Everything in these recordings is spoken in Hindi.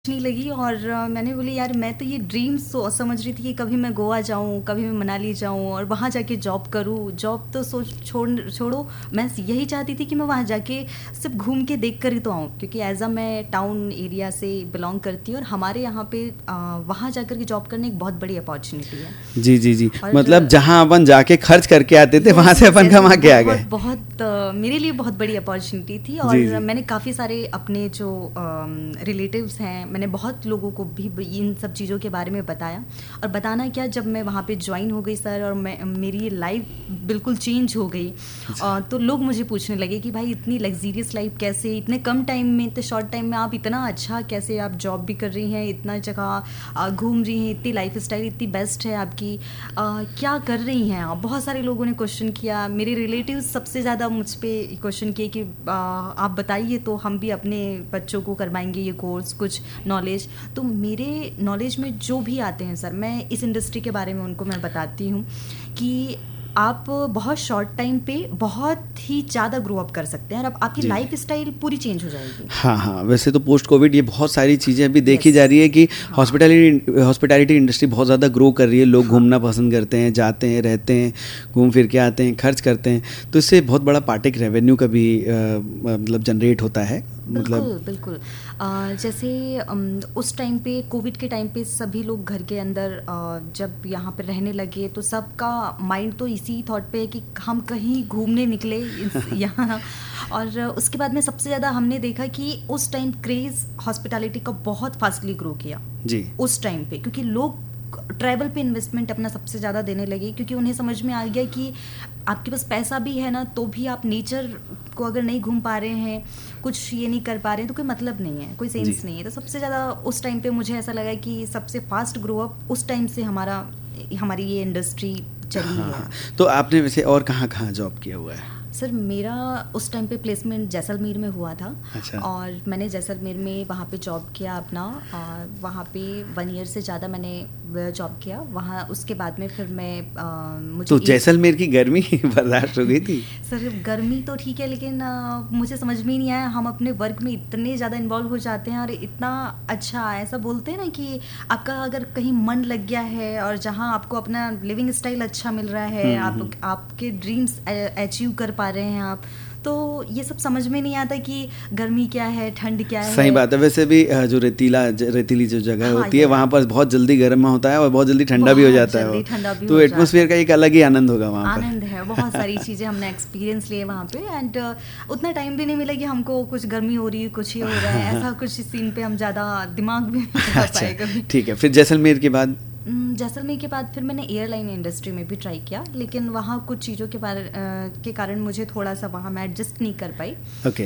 नहीं लगी और मैंने बोली यार मैं तो ये ड्रीम्स समझ रही थी कि कभी मैं गोवा जाऊं, कभी मैं मनाली जाऊं और वहाँ जाके जॉब करूं। जॉब तो छोड़ो, मैं यही चाहती थी कि मैं वहाँ जाके सिर्फ घूम के देख कर ही तो आऊँ, क्योंकि एज अ मैं टाउन एरिया से बिलोंग करती हूँ और हमारे यहाँ पे वहाँ जाकर के जॉब करने एक बहुत बड़ी अपॉर्चुनिटी है। जी जी जी, और मतलब जहाँ अपन जाके खर्च करके आते थे वहाँ से अपन कमा के आ गए। बहुत मेरे लिए बहुत बड़ी अपॉर्चुनिटी थी और जी जी। मैंने काफ़ी सारे अपने जो रिलेटिव्स हैं, मैंने बहुत लोगों को भी इन सब चीज़ों के बारे में बताया। और बताना क्या, जब मैं वहाँ पे ज्वाइन हो गई सर और मेरी लाइफ बिल्कुल चेंज हो गई। तो लोग मुझे पूछने लगे कि भाई इतनी लग्जीरियस लाइफ कैसे, इतने कम टाइम में, इतने शॉर्ट टाइम में आप इतना अच्छा कैसे, आप जॉब भी कर रही हैं, इतना जगह घूम रही हैं, इतनी लाइफ स्टाइल इतनी बेस्ट है आपकी, क्या कर रही हैं आप। बहुत सारे लोगों ने क्वेश्चन किया, मेरे रिलेटिव्स सबसे ज़्यादा मुझ पर क्वेश्चन किए कि आप बताइए तो हम भी अपने बच्चों को करवाएंगे ये कोर्स, कुछ नॉलेज। तो मेरे नॉलेज में जो भी आते हैं सर, मैं इस इंडस्ट्री के बारे में उनको मैं बताती हूँ कि आप बहुत शॉर्ट टाइम पे बहुत ही ज़्यादा ग्रो अप कर सकते हैं और आपकी लाइफ स्टाइल पूरी चेंज हो जाएगी। हाँ हाँ, वैसे तो पोस्ट कोविड ये बहुत सारी चीज़ें अभी देखी जा रही है कि हॉस्पिटैलिटी इंडस्ट्री बहुत ज़्यादा ग्रो कर रही है। लोग घूमना पसंद करते हैं, जाते हैं, रहते हैं, घूम फिर के आते हैं, खर्च करते हैं, तो इससे बहुत बड़ा पार्ट एक रेवेन्यू का भी मतलब जनरेट होता है। बिल्कुल बिल्कुल। जैसे उस टाइम पे, कोविड के टाइम पे सभी लोग घर के अंदर जब यहाँ पे रहने लगे तो सबका माइंड तो इसी थॉट पे है कि हम कहीं घूमने निकले यहाँ। और उसके बाद में सबसे ज़्यादा हमने देखा कि उस टाइम क्रेज़ हॉस्पिटैलिटी का बहुत फास्टली ग्रो किया जी उस टाइम पे, क्योंकि लोग ट्रैवल पे इन्वेस्टमेंट अपना सबसे ज़्यादा देने लगे, क्योंकि उन्हें समझ में आ गया कि आपके पास पैसा भी है ना, तो भी आप नेचर को अगर नहीं घूम पा रहे हैं, कुछ ये नहीं कर पा रहे हैं, तो कोई मतलब नहीं है, कोई सेंस नहीं है। तो सबसे ज़्यादा उस टाइम पे मुझे ऐसा लगा कि सबसे फास्ट ग्रो अप उस टाइम से हमारी ये इंडस्ट्री चली है। तो आपने वैसे और कहाँ कहाँ जॉब किया हुआ है? सर मेरा उस टाइम पे प्लेसमेंट जैसलमेर में हुआ था। अच्छा। और मैंने जैसलमेर में वहाँ पे जॉब किया अपना, और वहाँ पे 1 ईयर से ज़्यादा मैंने जॉब किया वहाँ। उसके बाद में फिर मैं मुझे तो जैसलमेर की गर्मी बर्दाश्त हो गई थी? सर गर्मी तो ठीक है, लेकिन मुझे समझ में ही नहीं आया, हम अपने वर्क में इतने ज़्यादा इन्वॉल्व हो जाते हैं और इतना अच्छा, ऐसा बोलते हैं ना कि आपका अगर कहीं मन लग गया है और जहाँ आपको अपना लिविंग स्टाइल अच्छा मिल रहा है, आपके ड्रीम्स अचीव कर पा रहे हैं आप, तो ये सब समझ में नहीं आता कि गर्मी क्या है, ठंड क्या है। सही बात है। वैसे भी जो रेतीली जो जगह होती है वहाँ पर बहुत जल्दी गर्म होता है और बहुत जल्दी ठंडा भी हो जाता है, तो एटमॉस्फेयर का एक अलग ही आनंद होगा वहाँ पर। आनंद है, बहुत सारी चीज़ें हमने एक्सपीरियंस लिए वहाँ पे। एंड उतना टाइम भी नहीं मिला कि हमको कुछ गर्मी हो रही है, कुछ ही हो रहा है, ऐसा कुछ सीन पे हम ज़्यादा दिमाग भी नहीं लगा पाए कभी। ठीक है, फिर जैसलमेर के बाद? जैसलमेर के बाद फिर मैंने एयरलाइन इंडस्ट्री में भी ट्राई किया, लेकिन वहाँ कुछ चीज़ों के कारण मुझे थोड़ा सा वहाँ मैं एडजस्ट नहीं कर पाई। ओके।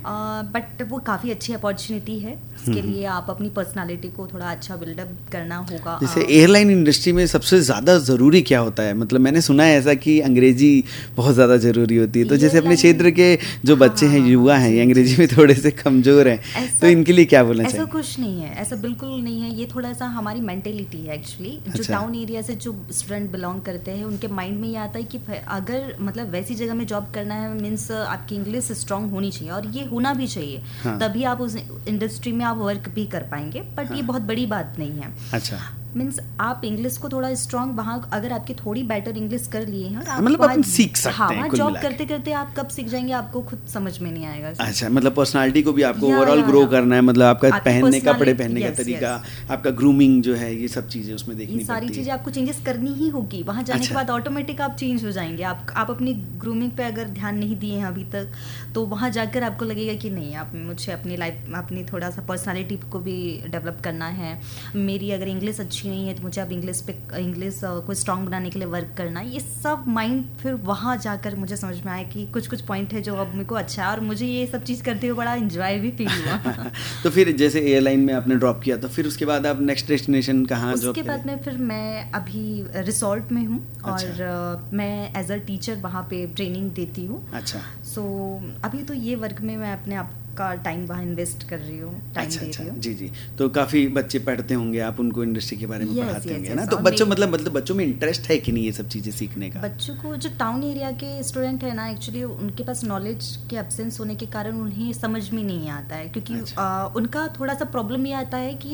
बट वो काफ़ी अच्छी अपॉर्चुनिटी है, इसके लिए आप अपनी पर्सनालिटी को थोड़ा अच्छा बिल्डअप करना होगा। जैसे एयरलाइन इंडस्ट्री में सबसे ज़्यादा ज़रूरी क्या होता है? मतलब मैंने सुना है ऐसा कि अंग्रेजी बहुत ज़्यादा ज़रूरी होती है, तो जैसे अपने क्षेत्र के जो बच्चे हैं, युवा हैं, ये अंग्रेजी में थोड़े से कमज़ोर हैं, तो इनके लिए क्या बोलना चाहिए? ऐसा कुछ नहीं है, ऐसा बिल्कुल नहीं है, ये थोड़ा सा हमारी मेंटेलिटी है एक्चुअली। जो टाउन एरिया से जो स्टूडेंट बिलोंग करते हैं, उनके माइंड में ये आता है कि अगर मतलब वैसी जगह में जॉब करना है, मीन्स आपकी इंग्लिश स्ट्रांग होनी चाहिए, और ये होना भी चाहिए। तभी आप उस इंडस्ट्री में आप वर्क भी कर पाएंगे। बट ये बहुत बड़ी बात नहीं है। अच्छा। मीन्स आप इंग्लिश को थोड़ा स्ट्रांग, वहाँ अगर आपकी थोड़ी बेटर इंग्लिश कर लिए हैं, मतलब अपन सीख सकते हैं। हाँ, जॉब करते करते आप कब सीख जाएंगे, आपको खुद समझ में नहीं आएगा। अच्छा, मतलब पर्सनालिटी को भी आपको ओवरऑल ग्रो करना है, मतलब आपका पहनने, कपड़े पहनने का तरीका, आपका ग्रूमिंग जो है, ये सब चीजें उसमें देखनी पड़ती है। सारी चीजें आपको चेंजेस करनी ही होगी। वहाँ जाने के बाद ऑटोमेटिक आप चेंज हो जाएंगे। आप अपनी ग्रूमिंग पे अगर ध्यान नहीं दिए हैं अभी तक, तो वहाँ जाकर आपको लगेगा कि नहीं, आप मुझे अपनी लाइफ, अपनी थोड़ा सा पर्सनालिटी को भी डेवलप करना है। मेरी अगर इंग्लिश अच्छी नहीं है तो मुझे अब इंग्लिश को स्ट्रांग बनाने के लिए वर्क करना है। ये सब माइंड फिर वहाँ जाकर मुझे समझ में आया कि कुछ कुछ पॉइंट है जो अब मेरे को अच्छा है, और मुझे ये सब चीज़ करते हुए बड़ा एंजॉय भी फील हुआ। तो फिर जैसे एयरलाइन में आपने ड्रॉप किया, तो फिर उसके बाद आप नेक्स्ट डेस्टिनेशन कहाँ? उसके बाद में फिर मैं अभी रिसोर्ट में हूँ। अच्छा। और मैं एज अ टीचर वहाँ पे ट्रेनिंग देती हूँ। अच्छा। सो अभी तो ये वर्क में मैं अपने आप का टाइम वहाँ इन्वेस्ट कर रही हूँ, टाइम दे रही हूँ। जी जी, तो काफ़ी बच्चे पढ़ते होंगे, आप उनको इंडस्ट्री के बारे में पढ़ाते होंगे ना, तो और बच्चों मतलब बच्चों में इंटरेस्ट है कि नहीं ये सब चीज़ें सीखने का? बच्चों को जो टाउन एरिया के स्टूडेंट है ना, एक्चुअली उनके पास नॉलेज के एब्सेंस होने के कारण उन्हें समझ में नहीं आता है, क्योंकि उनका थोड़ा सा प्रॉब्लम ये आता है कि